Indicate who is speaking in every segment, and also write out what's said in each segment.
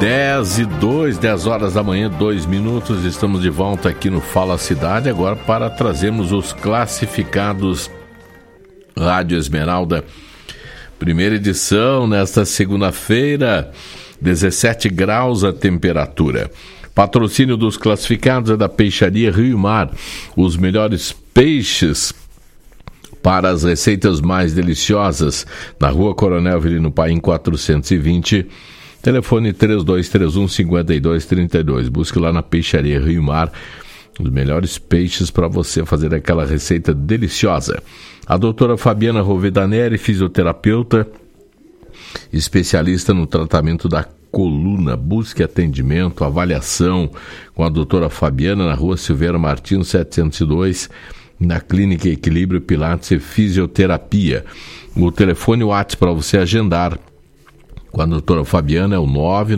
Speaker 1: 10 horas da manhã, 2 minutos, estamos de volta aqui no Fala Cidade, agora para trazermos os classificados Rádio Esmeralda, primeira edição, nesta segunda-feira, 17 graus a temperatura. Patrocínio dos classificados é da Peixaria Rio Mar, os melhores peixes para as receitas mais deliciosas, na Rua Coronel Avelino Paim 420, telefone 3231-5232. Busque lá na Peixaria Rio Mar os melhores peixes para você fazer aquela receita deliciosa. A doutora Fabiana Rovedaneri, fisioterapeuta, especialista no tratamento da coluna. Busque atendimento, avaliação com a doutora Fabiana na Rua Silveira Martins 702, na Clínica Equilíbrio Pilates e Fisioterapia. O telefone WhatsApp para você agendar com a doutora Fabiana é o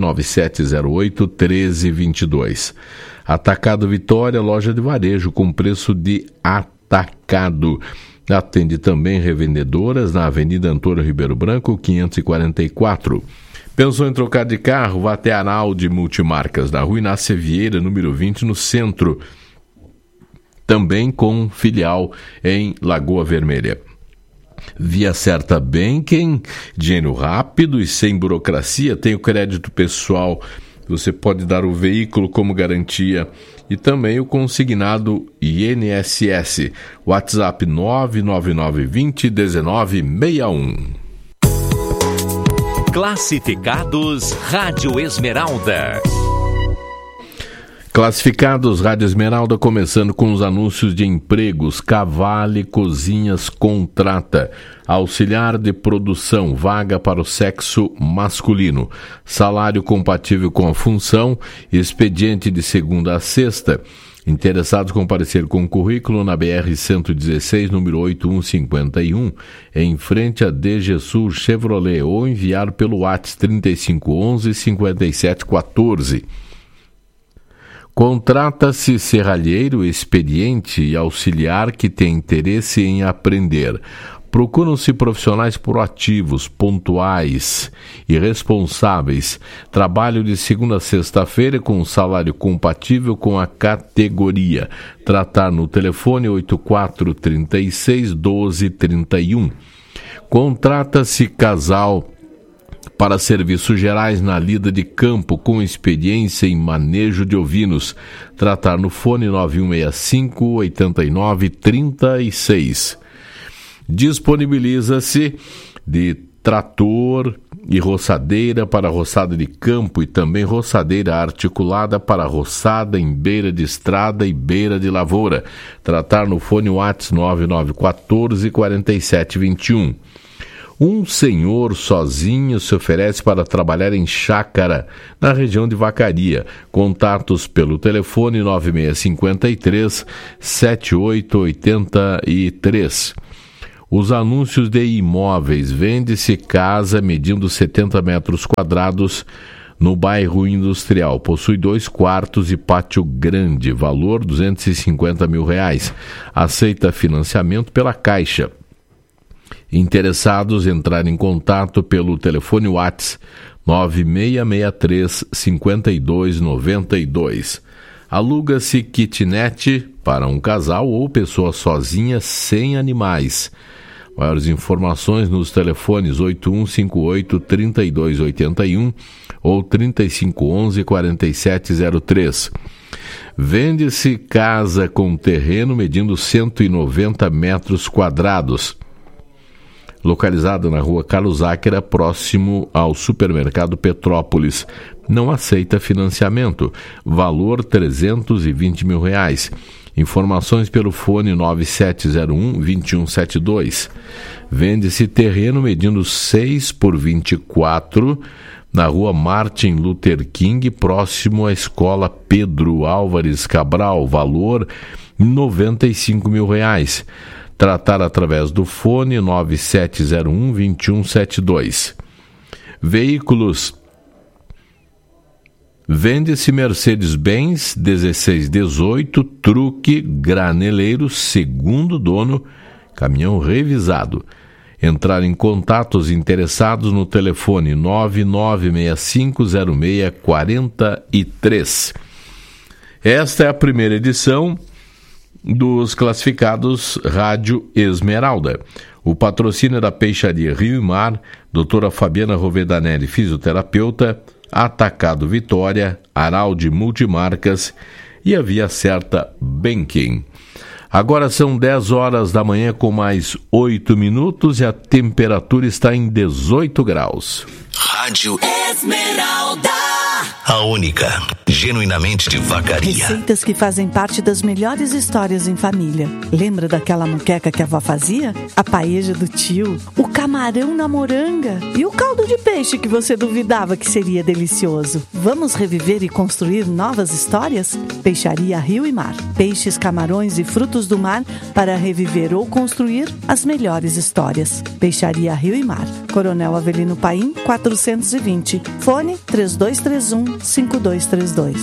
Speaker 1: 99708-1322. Atacado Vitória, loja de varejo com preço de atacado. Atende também revendedoras na Avenida Antônio Ribeiro Branco, 544. Pensou em trocar de carro? Vá até Araldi Multimarcas, na Rua Inácio Vieira, número 20, no centro. Também com filial em Lagoa Vermelha. Via Certa Banking, dinheiro rápido e sem burocracia, tem o crédito pessoal, você pode dar o veículo como garantia e também o consignado INSS. WhatsApp 999201961.
Speaker 2: Classificados Rádio Esmeralda.
Speaker 1: Classificados Rádio Esmeralda, começando com os anúncios de empregos. Cavale Cozinhas contrata auxiliar de produção, vaga para o sexo masculino, salário compatível com a função, expediente de segunda a sexta. Interessados comparecer com currículo na BR-116, número 8151, em frente a DG Sul Chevrolet, ou enviar pelo WhatsApp 3511-5714. Contrata-se serralheiro, experiente e auxiliar que tem interesse em aprender. Procuram-se profissionais proativos, pontuais e responsáveis. Trabalho de segunda a sexta-feira com um salário compatível com a categoria. Tratar no telefone 8436-1231. Contrata-se casal para serviços gerais na lida de campo com experiência em manejo de ovinos. Tratar no fone 9165-8936. Disponibiliza-se de trator e roçadeira para roçada de campo e também roçadeira articulada para roçada em beira de estrada e beira de lavoura. Tratar no fone WhatsApp 9914-4721. Um senhor sozinho se oferece para trabalhar em chácara, na região de Vacaria. Contatos pelo telefone 9653-7883. Os anúncios de imóveis. Vende-se casa medindo 70 metros quadrados no bairro industrial. Possui 2 quartos e pátio grande. Valor R$250 mil. Aceita financiamento pela Caixa. Interessados, entrar em contato pelo telefone WhatsApp 9663-5292. Aluga-se kitnet para um casal ou pessoa sozinha sem animais. Maiores informações nos telefones 8158-3281 ou 3511-4703. Vende-se casa com terreno medindo 190 metros quadrados. Localizado na Rua Carlos Áquera, próximo ao supermercado Petrópolis. Não aceita financiamento. Valor R$320 mil. Informações pelo fone 9701-2172. Vende-se terreno medindo 6 por 24 na Rua Martin Luther King, próximo à Escola Pedro Álvares Cabral. Valor R$95 mil. Tratar através do fone 9701-2172. Veículos. Vende-se Mercedes-Benz 1618, truque graneleiro, segundo dono, caminhão revisado. Entrar em contato os interessados no telefone 99650643. Esta é a primeira edição dos classificados Rádio Esmeralda. O patrocínio da Peixaria Rio e Mar, doutora Fabiana Rovedanelli, fisioterapeuta, Atacado Vitória, Araldi Multimarcas e a Via Certa Banking. Agora são 10 horas da manhã com mais 8 minutos e a temperatura está em 18 graus.
Speaker 3: Rádio Esmeralda, a única, genuinamente de Vacaria.
Speaker 4: Receitas que fazem parte das melhores histórias em família. Lembra daquela moqueca que a avó fazia? A paeja do tio, o camarão na moranga e o caldo de peixe que você duvidava que seria delicioso. Vamos reviver e construir novas histórias? Peixaria Rio e Mar. Peixes, camarões e frutos do mar para reviver ou construir as melhores histórias. Peixaria Rio e Mar. Coronel Avelino Paim, 420. Fone 3231-5232.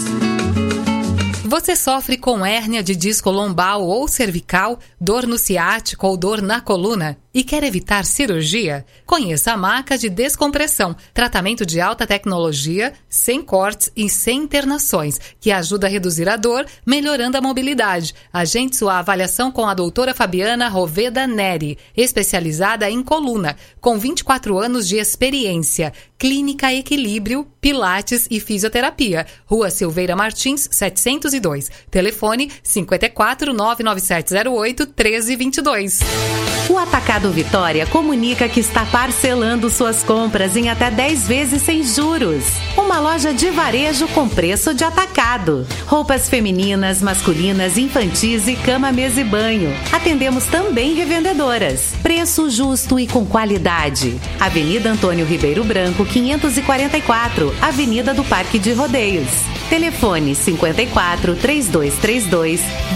Speaker 5: Você sofre com hérnia de disco lombar ou cervical, dor no ciático ou dor na coluna e quer evitar cirurgia? Conheça a Maca de Descompressão, tratamento de alta tecnologia, sem cortes e sem internações, que ajuda a reduzir a dor, melhorando a mobilidade. Agende sua avaliação com a doutora Fabiana Rovedanelli, especializada em coluna, com 24 anos de experiência. Clínica Equilíbrio, Pilates e Fisioterapia. Rua Silveira Martins, 702. Telefone 54 99708 1322.
Speaker 6: O Atacado Vitória comunica que está parcelando suas compras em até 10 vezes sem juros. Uma loja de varejo com preço de atacado. Roupas femininas, masculinas, infantis e cama, mesa e banho. Atendemos também revendedoras. Preço justo e com qualidade. Avenida Antônio Ribeiro Branco, 544, Avenida do Parque de Rodeios. Telefone 54 3232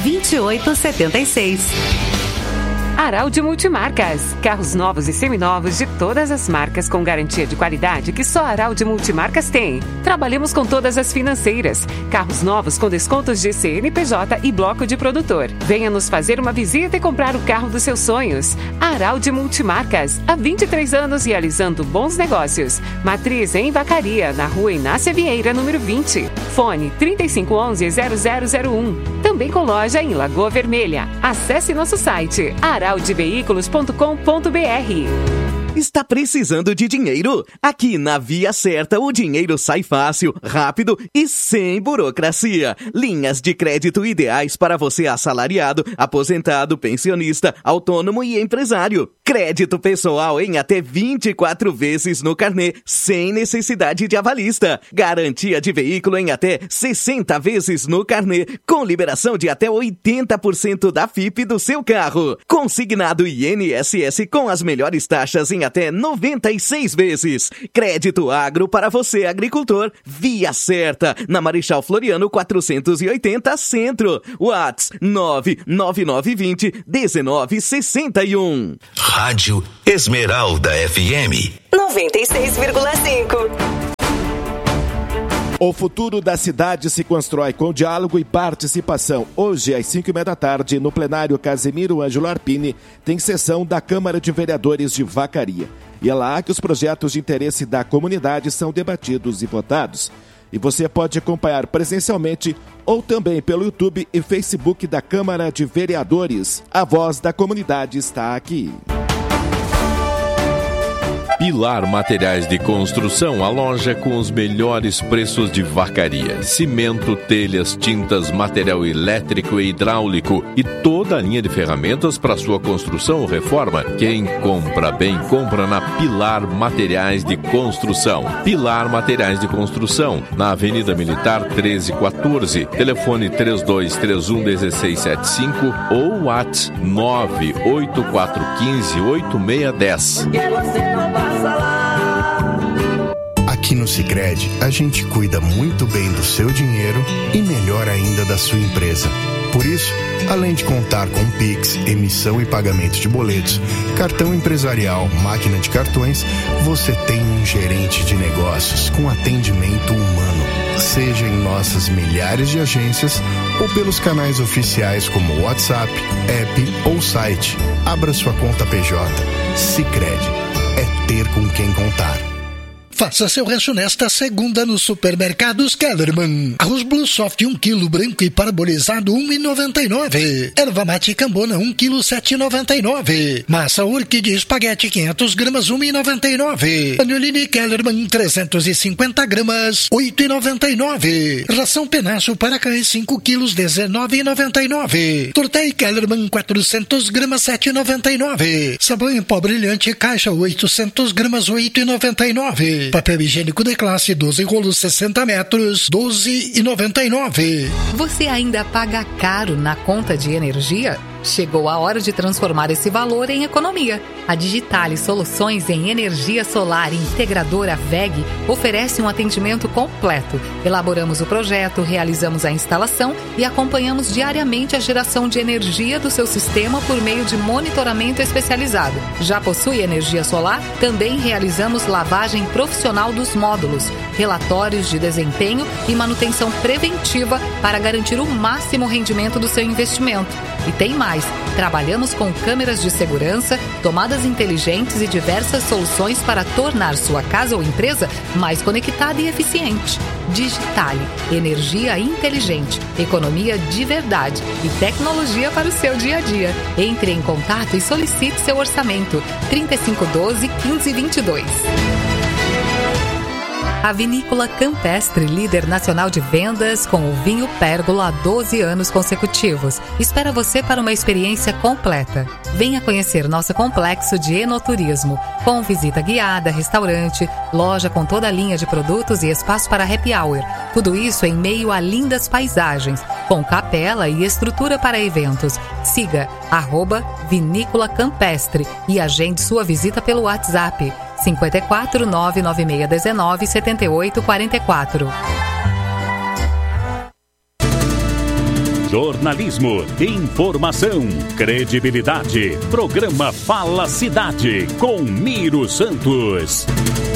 Speaker 6: 2876.
Speaker 7: Araldi Multimarcas. Carros novos e seminovos de todas as marcas com garantia de qualidade que só a Araldi Multimarcas tem. Trabalhamos com todas as financeiras. Carros novos com descontos de CNPJ e bloco de produtor. Venha nos fazer uma visita e comprar o carro dos seus sonhos. Araldi Multimarcas. Há 23 anos realizando bons negócios. Matriz em Vacaria, na Rua Inácia Vieira, número 20. Fone 3511-0001. Também com loja em Lagoa Vermelha. Acesse nosso site araldiveículos.com.br.
Speaker 8: Está precisando de dinheiro? Aqui na Via Certa o dinheiro sai fácil, rápido e sem burocracia. Linhas de crédito ideais para você assalariado, aposentado, pensionista, autônomo e empresário. Crédito pessoal em até 24 vezes no carnê, sem necessidade de avalista. Garantia de veículo em até 60 vezes no carnê, com liberação de até 80% da FIP do seu carro. Consignado INSS com as melhores taxas em até 96 vezes. Crédito agro para você, agricultor. Via Certa, na Marechal Floriano 480 Centro. WhatsApp 99920-1961.
Speaker 3: Rádio Esmeralda FM
Speaker 6: 96,5.
Speaker 9: O futuro da cidade se constrói com diálogo e participação. Hoje, às 5h30 da tarde, no plenário Casemiro Ângelo Arpini, tem sessão da Câmara de Vereadores de Vacaria. E é lá que os projetos de interesse da comunidade são debatidos e votados. E você pode acompanhar presencialmente ou também pelo YouTube e Facebook da Câmara de Vereadores. A voz da comunidade está aqui.
Speaker 1: Pilar Materiais de Construção, a loja com os melhores preços de Vacaria. Cimento, telhas, tintas, material elétrico e hidráulico e toda a linha de ferramentas para sua construção ou reforma. Quem compra bem, compra na Pilar Materiais de Construção. Pilar Materiais de Construção, na Avenida Militar 1314. Telefone 3231-1675 ou WhatsApp 98415-8610.
Speaker 10: Aqui no Sicredi, a gente cuida muito bem do seu dinheiro e melhor ainda da sua empresa. Por isso, além de contar com Pix, emissão e pagamento de boletos, cartão empresarial, máquina de cartões, você tem um gerente de negócios com atendimento humano, seja em nossas milhares de agências ou pelos canais oficiais como WhatsApp, app ou site. Abra sua conta PJ. Sicredi é ter com quem contar.
Speaker 11: Faça seu rancho nesta segunda nos supermercados Kellerman. Arroz Blue Soft 1 kg branco e parabolizado 1,99. Erva mate cambona 1 kg 7,99. Massa orquídea espaguete 500 gramas 1,99. Panolini Kellerman 350 gramas 8,99. Ração penacho para cães 5 kg 19,99. Tortei Kellerman 400 gramas 7,99. Sabão em pó brilhante caixa 800 gramas 8,99. Papel higiênico de classe 12 rolos 60 metros 12,99.
Speaker 5: Você ainda paga caro na conta de energia? Chegou a hora de transformar esse valor em economia. A Digitale Soluções em Energia Solar Integradora VEG oferece um atendimento completo. Elaboramos o projeto, realizamos a instalação e acompanhamos diariamente a geração de energia do seu sistema por meio de monitoramento especializado. Já possui energia solar? Também realizamos lavagem profissional dos módulos, relatórios de desempenho e manutenção preventiva para garantir o máximo rendimento do seu investimento. E tem mais, trabalhamos com câmeras de segurança, tomadas inteligentes e diversas soluções para tornar sua casa ou empresa mais conectada e eficiente. Digitale, energia inteligente, economia de verdade e tecnologia para o seu dia a dia. Entre em contato e solicite seu orçamento. 3512-1522. A Vinícola Campestre, líder nacional de vendas com o vinho Pérgola há 12 anos consecutivos, espera você para uma experiência completa. Venha conhecer nosso complexo de enoturismo, com visita guiada, restaurante, loja com toda a linha de produtos e espaço para happy hour. Tudo isso em meio a lindas paisagens, com capela e estrutura para eventos. Siga @Vinícola Campestre e agende sua visita pelo WhatsApp 54 99619 7844.
Speaker 2: Jornalismo, informação, credibilidade. Programa Fala Cidade com Miro Santos.